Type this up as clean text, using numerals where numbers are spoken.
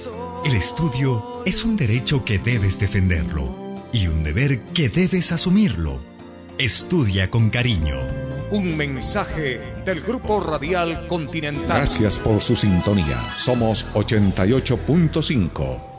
El estudio es un derecho que debes defenderlo y un deber que debes asumirlo. Estudia con cariño. Un mensaje del Grupo Radial Continental. Gracias por su sintonía. Somos 88.5.